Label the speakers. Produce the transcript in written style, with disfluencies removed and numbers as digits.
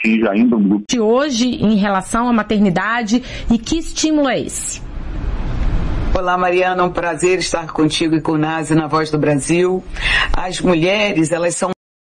Speaker 1: atinge ainda um grupo.
Speaker 2: De hoje, em relação à maternidade, e que estímulo é esse?
Speaker 3: Olá, Mariana, um prazer estar contigo e com o Nazi na Voz do Brasil. As mulheres, elas são